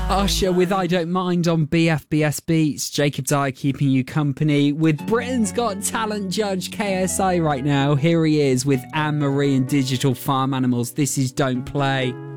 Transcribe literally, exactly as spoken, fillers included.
Usher with I Don't Mind on B F B S Beats. Jacob Dyer keeping you company with Britain's Got Talent judge K S I right now. Here he is with Anne Marie and Digital Farm Animals. This is Don't Play.